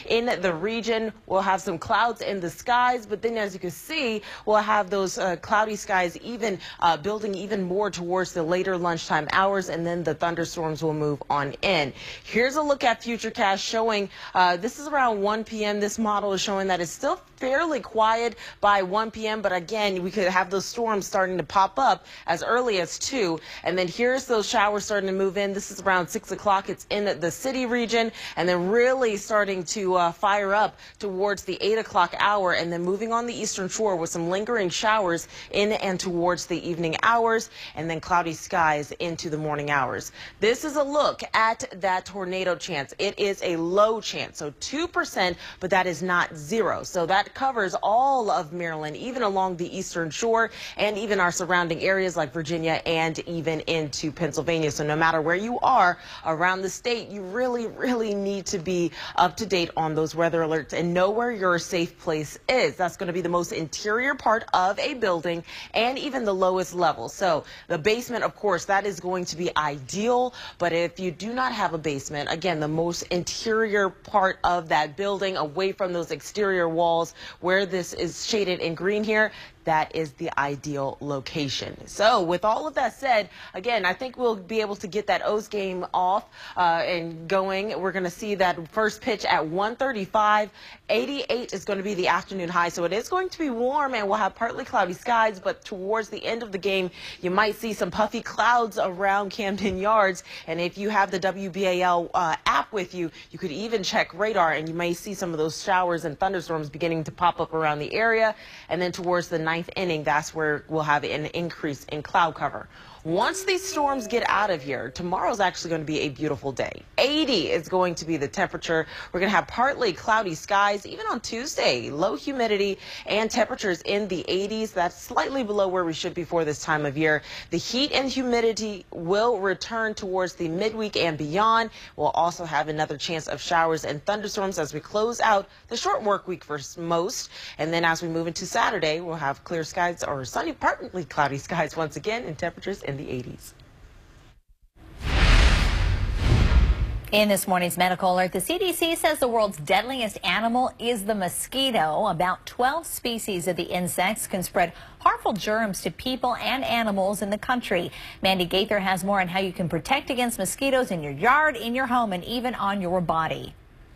in the region. We'll have some clouds in the skies, but then as you can see, we'll have those cloudy skies even building even more towards the later lunchtime hours, and then the thunderstorms will move on in. Here's a look at Futurecast showing this is around 1 p.m. This model is showing that it's still fairly quiet by 1 p.m. But again, we could have those storms starting to pop up as early as 2. And then here's those showers starting to move in. This is around 6 o'clock. It's in the city region, and then really starting to fire up towards the 8 o'clock hour, and then moving on the eastern shore with some lingering showers in and towards the evening hours, and then cloudy skies into the morning hours. This is a look at that tornado chance. It is a low chance, so 2%, but that is not 0. So that covers all of Maryland, even along the eastern shore, and even our surrounding areas like Virginia and even into Pennsylvania. So no matter where you are around the state, you really need to be up to date on those weather alerts and know where your safe place is. That's going to be the most interior part of a building and even the lowest level. So the basement, of course, that is going to be ideal. But if you do not have a basement, again, the most interior part of that building, away from those exterior walls, where this is shaded in green here, that is the ideal location. So with all of that said, again, I think we'll be able to get that O's game off and going. We're going to see that first pitch at 1:35. 88 is going to be the afternoon high. So it is going to be warm, and we'll have partly cloudy skies. But towards the end of the game, you might see some puffy clouds around Camden Yards. And if you have the WBAL app with you, you could even check radar, and you may see some of those showers and thunderstorms beginning to pop up around the area. And then towards the ninth inning, that's where we'll have an increase in cloud cover. Once these storms get out of here, tomorrow's actually going to be a beautiful day. 80 is going to be the temperature. We're going to have partly cloudy skies, even on Tuesday. Low humidity and temperatures in the 80s. That's slightly below where we should be for this time of year. The heat and humidity will return towards the midweek and beyond. We'll also have another chance of showers and thunderstorms as we close out the short work week for most. And then as we move into Saturday, we'll have clear skies or sunny, partly cloudy skies once again, and temperatures in the 80s. In this morning's medical alert, the CDC says the world's deadliest animal is the mosquito. About 12 species of the insects can spread harmful germs to people and animals in the country. Mandy Gaither has more on how you can protect against mosquitoes in your yard, in your home, and even on your body.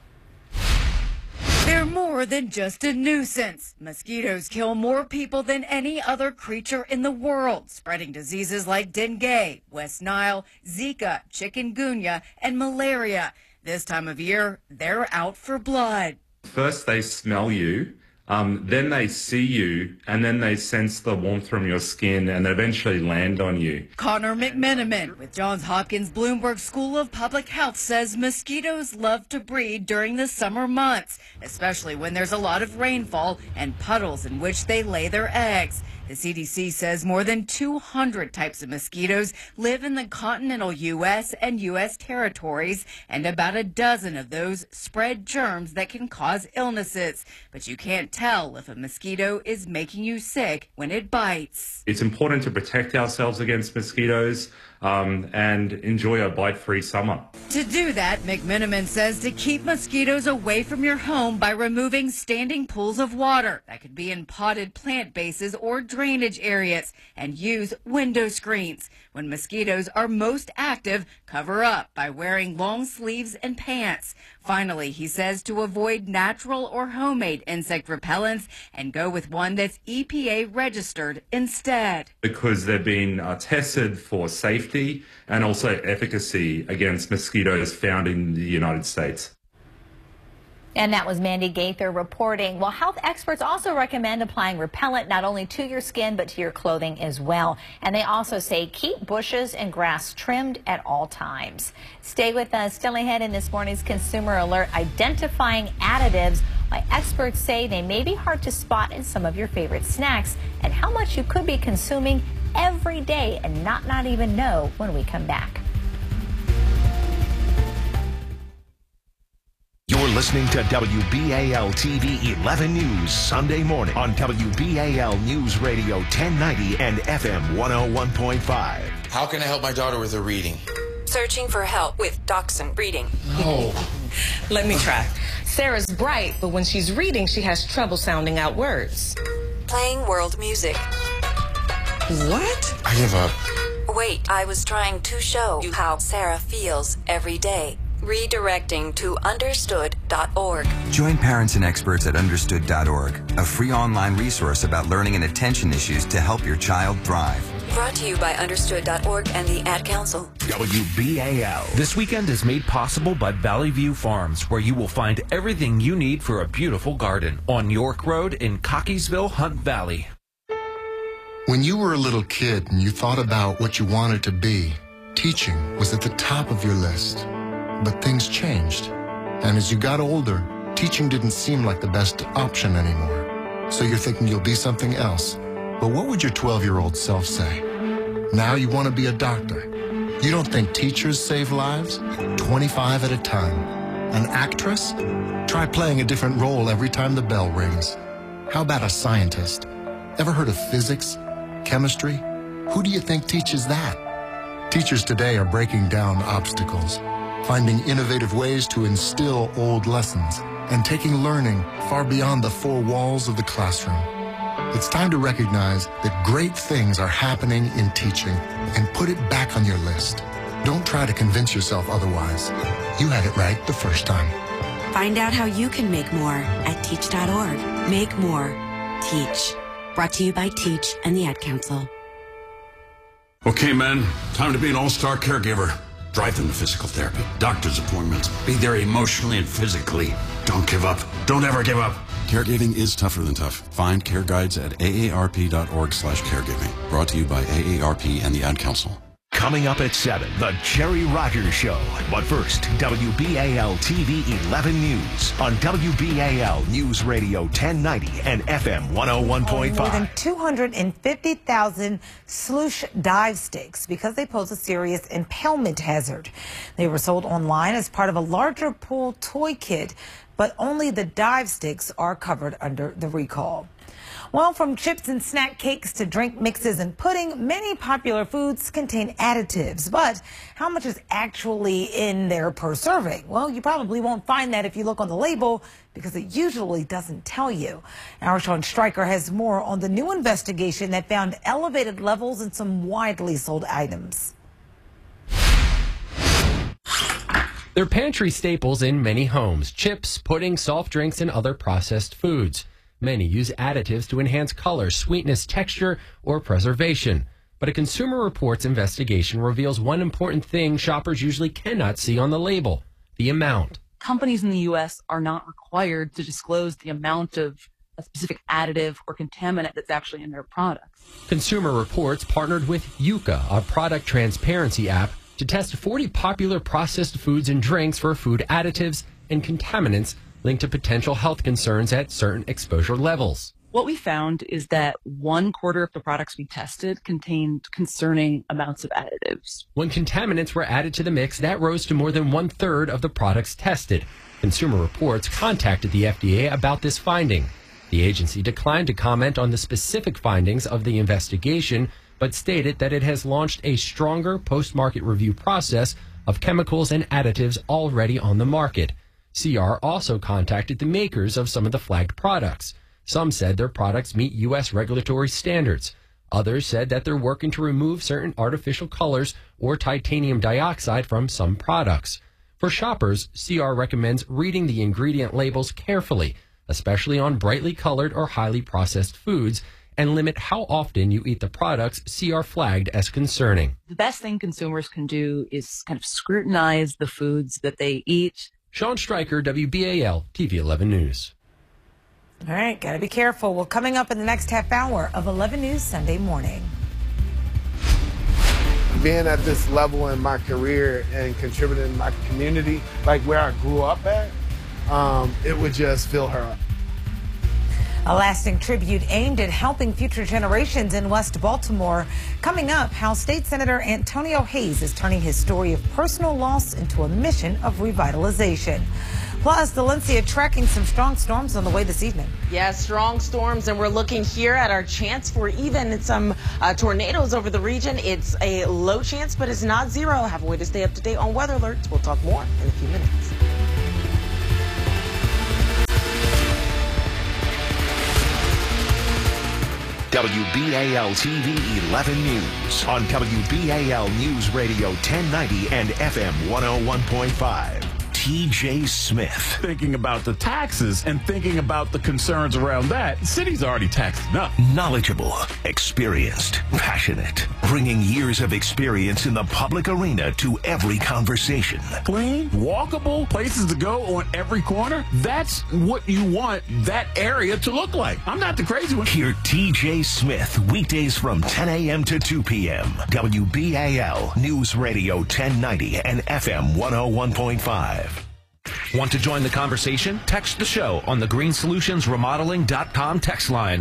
They're more than just a nuisance. Mosquitoes kill more people than any other creature in the world, spreading diseases like dengue, West Nile, Zika, chikungunya, and malaria. This time of year, they're out for blood. First, they smell you, then they see you, and then they sense the warmth from your skin and eventually land on you. Connor McMenamin with Johns Hopkins Bloomberg School of Public Health says mosquitoes love to breed during the summer months, especially when there's a lot of rainfall and puddles in which they lay their eggs. The CDC says more than 200 types of mosquitoes live in the continental U.S. and U.S. territories, and about a dozen of those spread germs that can cause illnesses. But you can't tell if a mosquito is making you sick when it bites. It's important to protect ourselves against mosquitoes and enjoy a bite-free summer. To do that, McMenamin says to keep mosquitoes away from your home by removing standing pools of water that could be in potted plant bases or drainage areas, and use window screens. When mosquitoes are most active, cover up by wearing long sleeves and pants. Finally, he says to avoid natural or homemade insect repellents and go with one that's EPA registered instead. Because they've been tested for safety and also efficacy against mosquitoes found in the United States. And that was Mandy Gaither reporting. Well, health experts also recommend applying repellent not only to your skin, but to your clothing as well. And they also say keep bushes and grass trimmed at all times. Stay with us. Still ahead in this morning's Consumer Alert, identifying additives. Why experts say they may be hard to spot in some of your favorite snacks, and how much you could be consuming every day and not even know when we come back. You're listening to WBAL TV 11 News Sunday morning on WBAL News Radio 1090 and FM 101.5. How can I help my daughter with her reading? Searching for help with dachshund breeding. No. Let me try. Sarah's bright, but when she's reading, she has trouble sounding out words. Playing world music. What? I give up. Wait, I was trying to show you how Sarah feels every day. Redirecting to understood.org. Join parents and experts at understood.org, a free online resource about learning and attention issues to help your child thrive. Brought to you by understood.org and the Ad Council. WBAL. This weekend is made possible by Valley View Farms, where you will find everything you need for a beautiful garden on York Road in Cockeysville, Hunt Valley. When you were a little kid and you thought about what you wanted to be, teaching was at the top of your list. But things changed. And as you got older, teaching didn't seem like the best option anymore. So you're thinking you'll be something else. But what would your 12-year-old self say? Now you want to be a doctor. You don't think teachers save lives? 25 at a time. An actress? Try playing a different role every time the bell rings. How about a scientist? Ever heard of physics? Chemistry? Who do you think teaches that? Teachers today are breaking down obstacles, finding innovative ways to instill old lessons, and taking learning far beyond the four walls of the classroom. It's time to recognize that great things are happening in teaching and put it back on your list. Don't try to convince yourself otherwise. You had it right the first time. Find out how you can make more at teach.org. Make more. Teach. Brought to you by Teach and the Ad Council. Okay, men, time to be an all-star caregiver. Drive them to physical therapy, doctor's appointments. Be there emotionally and physically. Don't give up. Don't ever give up. Caregiving is tougher than tough. Find care guides at aarp.org/caregiving. Brought to you by AARP and the Ad Council. Coming up at 7, The Jerry Rogers Show. But first, WBAL TV 11 News on WBAL News Radio 1090 and FM 101.5. More than 250,000 sluice dive sticks because they pose a serious impalement hazard. They were sold online as part of a larger pool toy kit, but only the dive sticks are covered under the recall. Well, from chips and snack cakes to drink mixes and pudding, many popular foods contain additives. But how much is actually in there per serving? Well, you probably won't find that if you look on the label, because it usually doesn't tell you. Our Sean Stryker has more on the new investigation that found elevated levels in some widely sold items. They're pantry staples in many homes: chips, pudding, soft drinks, and other processed foods. Many use additives to enhance color, sweetness, texture, or preservation. But a Consumer Reports investigation reveals one important thing shoppers usually cannot see on the label: the amount. Companies in the U.S. are not required to disclose the amount of a specific additive or contaminant that's actually in their products. Consumer Reports partnered with Yuka, a product transparency app, to test 40 popular processed foods and drinks for food additives and contaminants linked to potential health concerns at certain exposure levels. What we found is that 1/4 of the products we tested contained concerning amounts of additives. When contaminants were added to the mix, that rose to more than 1/3 of the products tested. Consumer Reports contacted the FDA about this finding. The agency declined to comment on the specific findings of the investigation, but stated that it has launched a stronger post-market review process of chemicals and additives already on the market. CR also contacted the makers of some of the flagged products. Some said their products meet U.S. regulatory standards. Others said that they're working to remove certain artificial colors or titanium dioxide from some products. For shoppers, CR recommends reading the ingredient labels carefully, especially on brightly colored or highly processed foods, and limit how often you eat the products CR flagged as concerning. The best thing consumers can do is kind of scrutinize the foods that they eat. Sean Stryker, WBAL TV 11 News. All right, got to be careful. Well, coming up in the next half hour of 11 News Sunday morning. Being at this level in my career and contributing to my community, like where I grew up at, it would just fill her up. A lasting tribute aimed at helping future generations in West Baltimore. Coming up, how State Senator Antonio Hayes is turning his story of personal loss into a mission of revitalization. Plus, Valencia tracking some strong storms on the way this evening. Yeah, strong storms, and we're looking here at our chance for even some tornadoes over the region. It's a low chance, but it's not zero. Have a way to stay up to date on weather alerts. We'll talk more in a few minutes. WBAL TV 11 News on WBAL News Radio 1090 and FM 101.5. TJ Smith. Thinking about the taxes and thinking about the concerns around that, the city's already taxed enough. Knowledgeable, experienced, passionate, bringing years of experience in the public arena to every conversation. Clean, walkable, places to go on every corner. That's what you want that area to look like. I'm not the crazy one. Hear TJ Smith weekdays from 10 a.m. to 2 p.m. WBAL News Radio 1090 and FM 101.5. Want to join the conversation? Text the show on the greensolutionsremodeling.com text line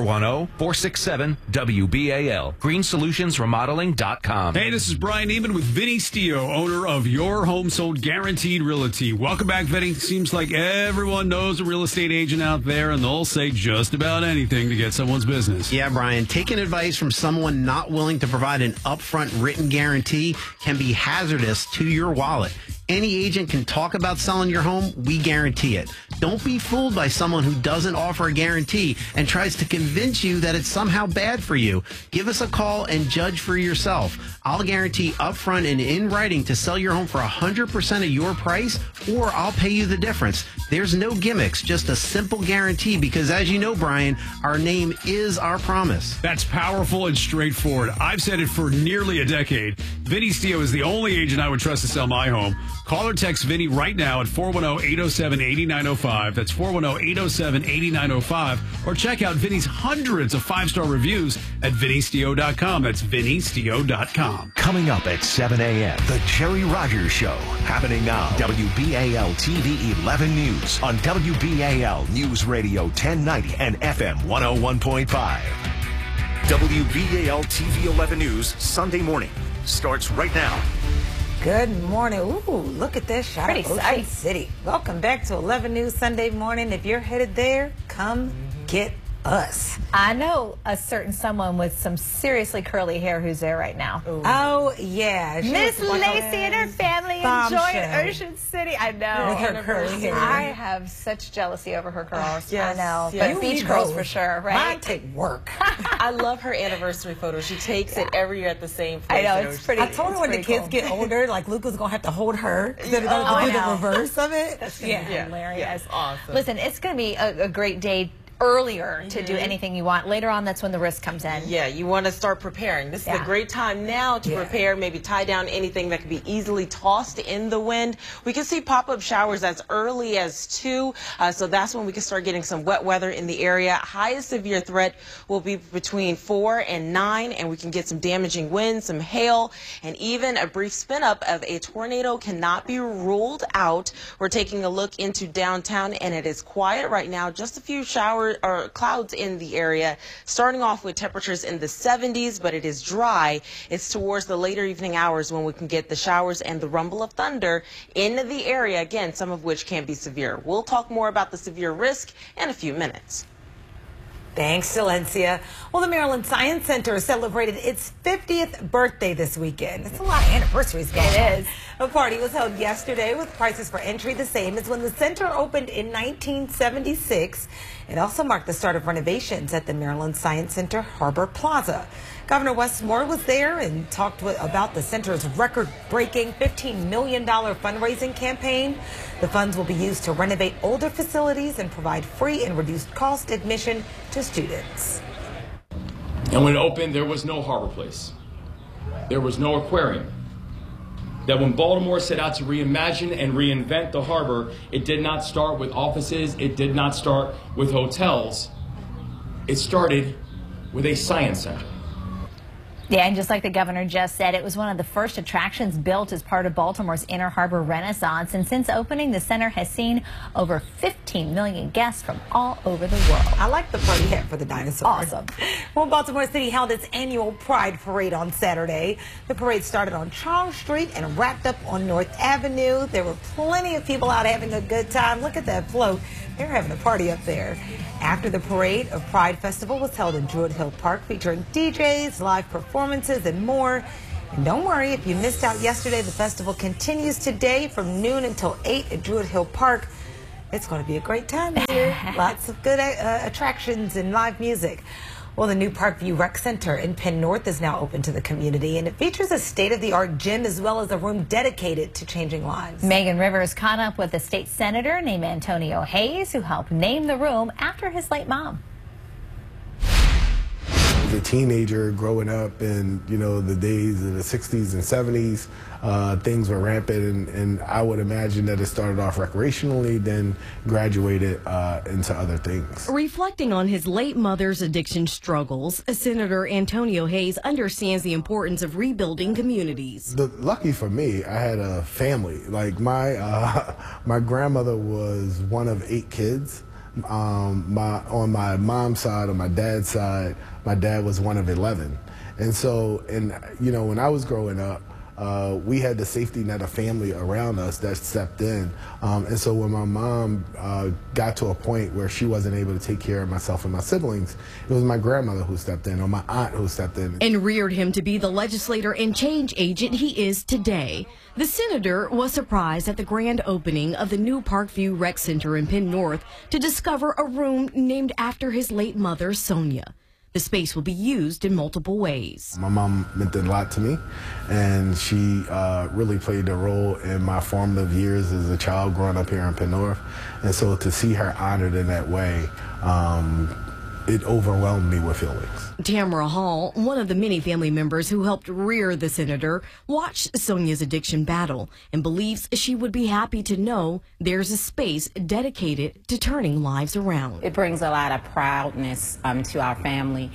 410-467-WBAL. greensolutionsremodeling.com. Hey, this is Brian Neiman with Vinny Stio, owner of Your Home Sold Guaranteed Realty. Welcome back, Vinny. Seems like everyone knows a real estate agent out there, and they'll say just about anything to get someone's business. Yeah, Brian, taking advice from someone not willing to provide an upfront written guarantee can be hazardous to your wallet. Any agent can talk about selling your home. We guarantee it. Don't be fooled by someone who doesn't offer a guarantee and tries to convince you that it's somehow bad for you. Give us a call and judge for yourself. I'll guarantee upfront and in writing to sell your home for 100% of your price, or I'll pay you the difference. There's no gimmicks, just a simple guarantee because, as you know, Brian, our name is our promise. That's powerful and straightforward. I've said it for nearly a decade. Vinny Stio is the only agent I would trust to sell my home. Call or text Vinny right now at 410-807-8905. That's 410-807-8905. Or check out Vinny's hundreds of 5-star reviews at vinnystio.com. That's vinnystio.com. Coming up at 7 a.m., The Jerry Rogers Show. Happening now. WBAL TV 11 News on WBAL News Radio 1090 and FM 101.5. WBAL TV 11 News Sunday morning starts right now. Good morning. Ooh, look at this shot of Ocean City. Welcome back to 11 News Sunday morning. If you're headed there, come get us. I know a certain someone with some seriously curly hair who's there right now. Ooh. Oh, yeah. Miss Lacey and her family enjoying Ocean City. I know. With her curly hair. I have such jealousy over her curls. Yes, I know. yes. But beach curls for sure, right? Mine take work. I love her anniversary photo. She takes it every year at the same place. I know, it's pretty. I told her when the kids get older, like Luca's going to have to hold her. They're going to do the reverse of it. That's going to be hilarious. Yes, awesome. Listen, it's going to be a great day earlier to do anything you want. Later on, that's when the risk comes in. Yeah, you want to start preparing. This is a great time now to prepare, maybe tie down anything that could be easily tossed in the wind. We can see pop-up showers as early as 2, so that's when we can start getting some wet weather in the area. Highest severe threat will be between 4 and 9, and we can get some damaging winds, some hail, and even a brief spin-up of a tornado cannot be ruled out. We're taking a look into downtown, and it is quiet right now. Just a few showers or clouds in the area, starting off with temperatures in the 70s, but it is dry. It's towards the later evening hours when we can get the showers and the rumble of thunder in the area, again, some of which can be severe. We'll talk more about the severe risk in a few minutes. Thanks, Silencia. Well, the Maryland Science Center celebrated its 50th birthday this weekend. It's a lot of anniversaries going on. It is. A party was held yesterday with prices for entry the same as when the center opened in 1976. It also marked the start of renovations at the Maryland Science Center Harbor Plaza. Governor Wes Moore was there and talked about the center's record-breaking $15 million fundraising campaign. The funds will be used to renovate older facilities and provide free and reduced cost admission to students. And when it opened, there was no Harbor Place. There was no aquarium. That when Baltimore set out to reimagine and reinvent the harbor, it did not start with offices, it did not start with hotels. It started with a science center. Yeah, and just like the governor just said, it was one of the first attractions built as part of Baltimore's Inner Harbor Renaissance. And since opening, the center has seen over 15 million guests from all over the world. I like the party hat for the dinosaur. Awesome. Well, Baltimore City held its annual Pride Parade on Saturday. The parade started on Charles Street and wrapped up on North Avenue. There were plenty of people out having a good time. Look at that float. They're having a party up there. After the parade, a Pride Festival was held in Druid Hill Park featuring DJs, live performances, and more. And don't worry, if you missed out yesterday, the festival continues today from noon until 8 at Druid Hill Park. It's going to be a great time here. Lots of good attractions and live music. Well, the new Parkview Rec Center in Penn North is now open to the community, and it features a state-of-the-art gym as well as a room dedicated to changing lives. Megan Rivers caught up with a state senator named Antonio Hayes, who helped name the room after his late mom. As a teenager growing up in, the days of the 60s and 70s, things were rampant, and I would imagine that it started off recreationally, then graduated into other things. Reflecting on his late mother's addiction struggles, Senator Antonio Hayes understands the importance of rebuilding communities. Lucky for me, I had a family. Like my grandmother was one of 8 kids. On my mom's side, on my dad's side, my dad was one of 11. And so, when I was growing up, we had the safety net of family around us that stepped in. And so when my mom got to a point where she wasn't able to take care of myself and my siblings, it was my grandmother who stepped in, or my aunt who stepped in. And reared him to be the legislator and change agent he is today. The senator was surprised at the grand opening of the new Parkview Rec Center in Penn North to discover a room named after his late mother, Sonia. The space will be used in multiple ways. My mom meant a lot to me, and she really played a role in my formative years as a child growing up here in Penn North. And so to see her honored in that way, it overwhelmed me with feelings. Tamara Hall, one of the many family members who helped rear the senator, watched Sonia's addiction battle and believes she would be happy to know there's a space dedicated to turning lives around. It brings a lot of proudness to our family.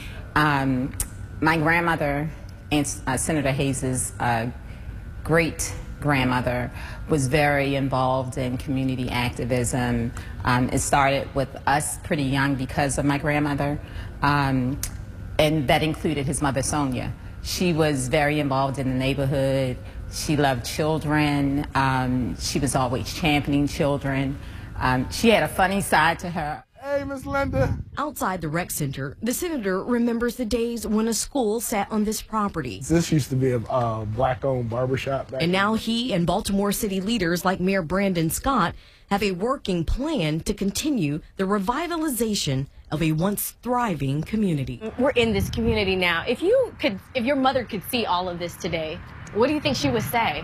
My grandmother and Senator Hayes's great grandmother was very involved in community activism. It started with us pretty young because of my grandmother, and that included his mother, Sonia. She was very involved in the neighborhood. She loved children. She was always championing children. She had a funny side to her. Hey, Miss Linda. Outside the rec center, the senator remembers the days when a school sat on this property. This used to be a black-owned barbershop. And now he and Baltimore City leaders like Mayor Brandon Scott have a working plan to continue the revitalization of a once thriving community. We're in this community now. If your mother could see all of this today, what do you think she would say?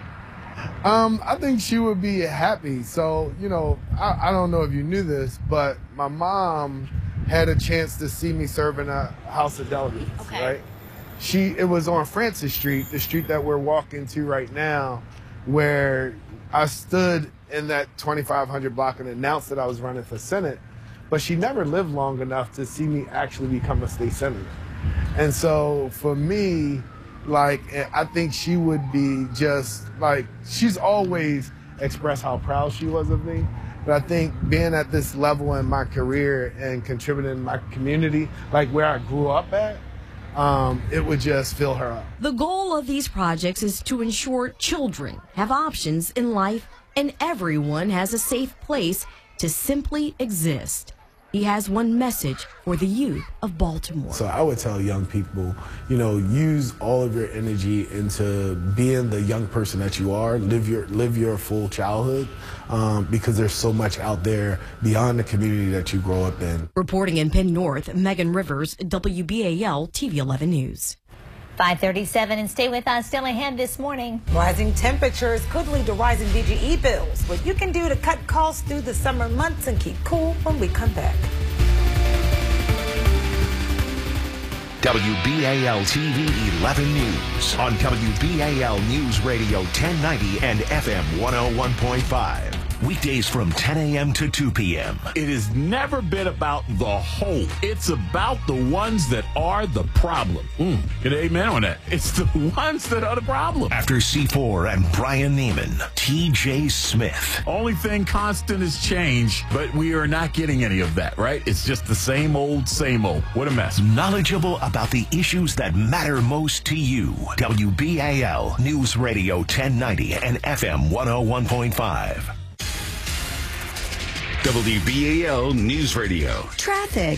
I think she would be happy. So, I don't know if you knew this, but my mom had a chance to see me serve in a house of delegates, right? It was on Francis Street, the street that we're walking to right now, where I stood in that 2500 block and announced that I was running for Senate, but she never lived long enough to see me actually become a state senator. And so for me, I think she would be she's always expressed how proud she was of me. But I think being at this level in my career and contributing in my community, like where I grew up at, it would just fill her up. The goal of these projects is to ensure children have options in life and everyone has a safe place to simply exist. He has one message for the youth of Baltimore. So I would tell young people, use all of your energy into being the young person that you are. Live your full childhood, because there's so much out there beyond the community that you grow up in. Reporting in Penn North, Megan Rivers, WBAL TV 11 News. 5:37, and stay with us. Still ahead this morning. Rising temperatures could lead to rising BGE bills. What you can do to cut costs through the summer months and keep cool when we come back. WBAL TV 11 News on WBAL News Radio 1090 and FM 101.5. Weekdays from 10 a.m. to 2 p.m. It has never been about the whole. It's about the ones that are the problem. Get an amen on that. It's the ones that are the problem. After C4 and Brian Neiman, T.J. Smith. Only thing constant is change, but we are not getting any of that, right? It's just the same old, same old. What a mess. Knowledgeable about the issues that matter most to you. WBAL News Radio 1090 and FM 101.5. WBAL News Radio. Traffic.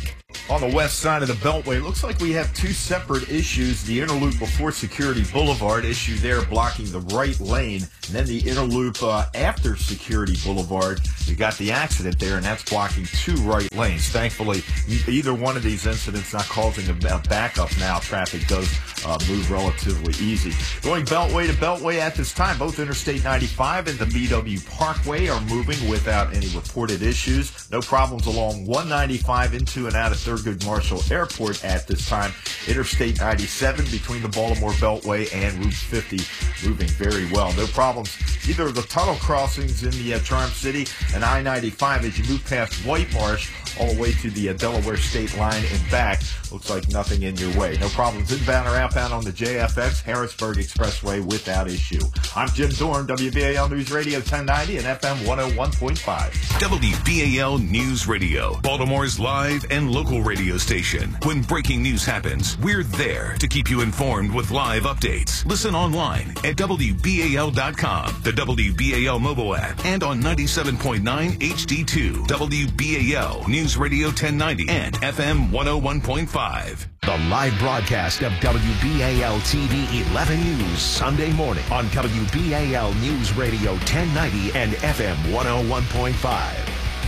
On the west side of the Beltway, it looks like we have two separate issues. The inner loop before Security Boulevard, issue there blocking the right lane. And then the inner loop after Security Boulevard, you got the accident there, and that's blocking two right lanes. Thankfully, either one of these incidents not causing a backup now. Traffic does move relatively easy. Going Beltway to Beltway at this time, both Interstate 95 and the BW Parkway are moving without any reported issues. No problems along 195 into and out of Thurgood Marshall Airport at this time. Interstate 97 between the Baltimore Beltway and Route 50 moving very well. No problems either of the tunnel crossings in the Charm City and I-95 as you move past White Marsh all the way to the Delaware State line and back. Looks like nothing in your way. No problems inbound or outbound on the JFX Harrisburg Expressway without issue. I'm Jim Dorn, WBAL News Radio 1090 and FM 101.5. WBAL News Radio, Baltimore's live and local radio station. When breaking news happens, we're there to keep you informed with live updates. Listen online at WBAL.com, the WBAL mobile app, and on 97.9 HD2, WBAL News Radio 1090 and FM 101.5. The live broadcast of WBAL TV 11 News Sunday morning on WBAL News Radio 1090 and FM 101.5.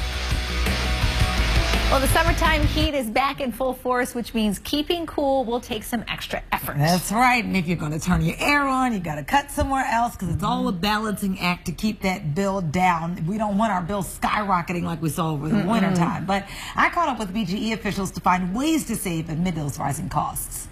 Well, the summertime heat is back in full force, which means keeping cool will take some extra effort. That's right. And if you're going to turn your air on, you got to cut somewhere else because it's all a balancing act to keep that bill down. We don't want our bills skyrocketing like we saw over the wintertime. But I caught up with BGE officials to find ways to save amid those rising costs.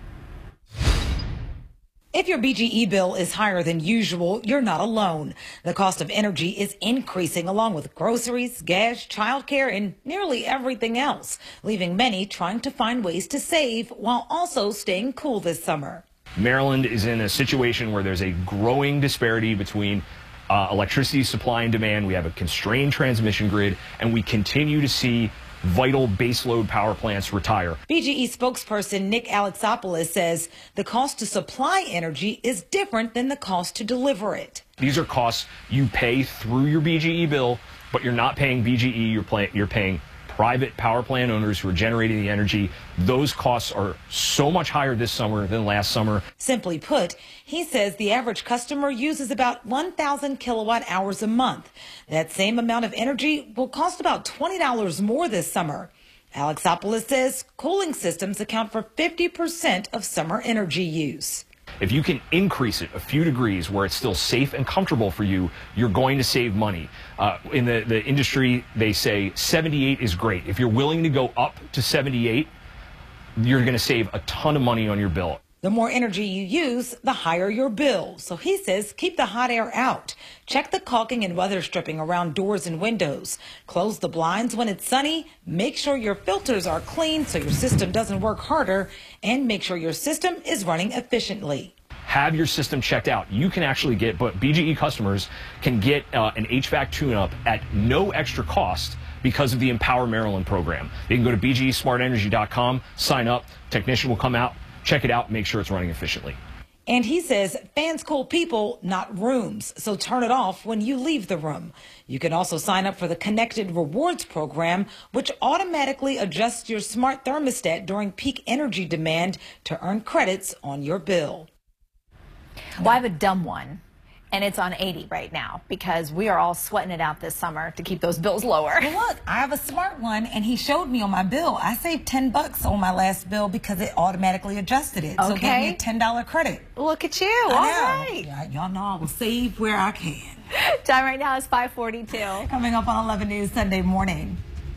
If your BGE bill is higher than usual, you're not alone. The cost of energy is increasing along with groceries, gas, childcare, and nearly everything else, leaving many trying to find ways to save while also staying cool this summer. Maryland is in a situation where there's a growing disparity between electricity supply and demand. We have a constrained transmission grid, and we continue to see vital baseload power plants retire. BGE spokesperson Nick Alexopoulos says the cost to supply energy is different than the cost to deliver it. These are costs you pay through your BGE bill, but you're not paying BGE, you're paying private power plant owners who are generating the energy. Those costs are so much higher this summer than last summer. Simply put, he says the average customer uses about 1,000 kilowatt hours a month. That same amount of energy will cost about $20 more this summer. Alexopoulos says cooling systems account for 50% of summer energy use. If you can increase it a few degrees where it's still safe and comfortable for you, you're going to save money. In the industry, they say 78 is great. If you're willing to go up to 78, you're going to save a ton of money on your bill. The more energy you use, the higher your bill. So he says keep the hot air out. Check the caulking and weather stripping around doors and windows. Close the blinds when it's sunny. Make sure your filters are clean so your system doesn't work harder. And make sure your system is running efficiently. Have your system checked out. You can actually get, but BGE customers can get an HVAC tune-up at no extra cost because of the Empower Maryland program. They can go to bgesmartenergy.com, sign up, technician will come out, check it out, make sure it's running efficiently. And he says fans cool people, not rooms, so turn it off when you leave the room. You can also sign up for the Connected Rewards program, which automatically adjusts your smart thermostat during peak energy demand to earn credits on your bill. Well, I have a dumb one, and it's on 80 right now because we are all sweating it out this summer to keep those bills lower. Well, look, I have a smart one, and he showed me on my bill. I saved $10 on my last bill because it automatically adjusted it. So it gave me a $10 credit. Look at you. All right. Yeah, y'all know I will save where I can. Time right now is 5:42. Coming up on 11 News Sunday morning.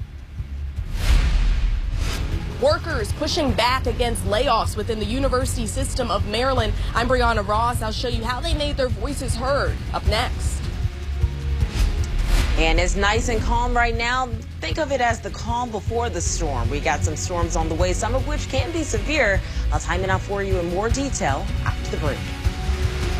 Workers pushing back against layoffs within the University System of Maryland. I'm Brianna Ross. I'll show you how they made their voices heard up next. And it's nice and calm right now. Think of it as the calm before the storm. We got some storms on the way, some of which can be severe. I'll time it out for you in more detail after the break.